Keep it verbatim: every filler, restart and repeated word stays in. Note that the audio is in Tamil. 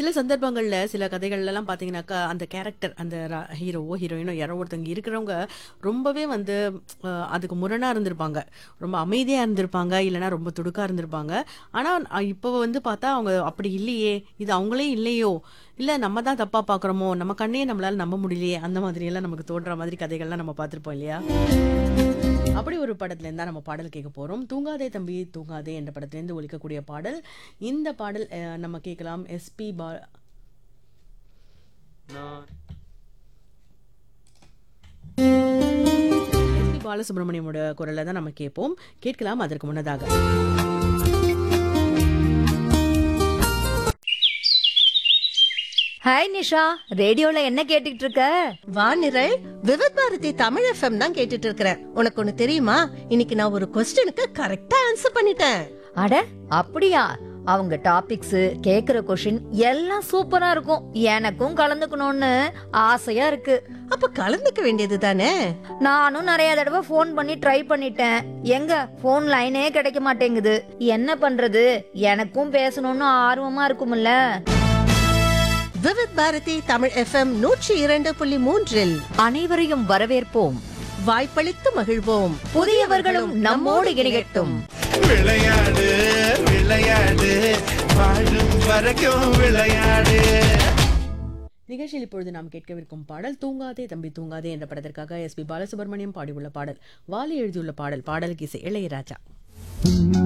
சில சந்தர்ப்பங்கள்ல சில கதைகள்லாம் பார்த்தீங்கன்னாக்கா, அந்த கேரக்டர் அந்த ர ஹீரோவோ, ஹீரோயினோ யாரோ ஒருத்தவங்க இருக்கிறவங்க ரொம்பவே வந்து அ அதுக்கு முரணா இருந்திருப்பாங்க. ரொம்ப அமைதியா இருந்திருப்பாங்க. இல்லன்னா ரொம்ப துடுக்கா இருந்திருப்பாங்க. ஆனா அ இப்போ வந்து பார்த்தா அவங்க அப்படி இல்லையே! இது அவங்களே இல்லையோ! இல்ல நம்ம தான் தப்பா பார்க்குறோமோ! நம்ம கண்ணையே நம்மளால நம்ப முடியலையே! அந்த மாதிரியெல்லாம் நமக்கு தோன்ற மாதிரி கதைகள்லாம் நம்ம பார்த்துருப்போம் இல்லையா? அப்படி ஒரு படத்துலேருந்து தான் நம்ம பாடல் கேட்க போறோம். "தூங்காதே தம்பி தூங்காதே" என்ற படத்திலேருந்து ஒலிக்கக்கூடிய பாடல். இந்த பாடல் அ நம்ம கேட்கலாம். எஸ்பி பா நான் எஸ்பி பாலசுப்ரமணியமோட குரல்ல தான் நம்ம கேட்போம். கேட்கலாம் அதற்கு முன்னதாக. ஹாய் நிஷா, ரேடியோல என்ன கேட்டுட்டு இருக்க? வானிரல் விவித் பாரதி தமிழ் எஃப்எம் தான் கேட்டுட்டு இருக்கிறேன். உனக்கு ஒண்ணு தெரியுமா? இன்னைக்கு நான் ஒரு கொஸ்டினுக்கு கரெக்டா ஆன்சர் பண்ணிட்டேன். அட அப்படியா? அவங்க டாபிக்ஸ் கேக்குற கொஷின் எல்லாம் சூப்பரா இருக்கும். எனக்கும் கலந்துக்கணும்னு ஆசையா இருக்கு. அப்ப கலந்துக்க வேண்டியது தானே? நானும் நிறைய தடவை ஃபோன் பண்ணி ட்ரை பண்ணிட்டேன். எங்க ஃபோன் லைனே கிடைக்க மாட்டேங்குது. என்ன பண்றது? எனக்கும் பேசணும்னு ஆர்வமா இருக்கும்ல. விவித் பாரதி தமிழ் எஃப்எம் நூற்றி இரண்டு புள்ளி மூன்றில் அனைவரையும் வரவேற்போம். வாய்ப்பளித்து மகிழ்வோம். புதியவர்களும் நம்மோடு இணையட்டும். விளையாடு விளையாடு வாழும் வரைக்கும் விளையாடு. நிகழ்ச்சியில் இப்பொழுது நாம் கேட்கவிருக்கும் பாடல் "தூங்காதே தம்பி தூங்காதே" என்ற படத்திற்காக எஸ்பி பாலசுப்ரமணியம் பாடியுள்ள பாடல். வாலி எழுதியுள்ள பாடல். பாடலுக்கு இசை இளையராஜா.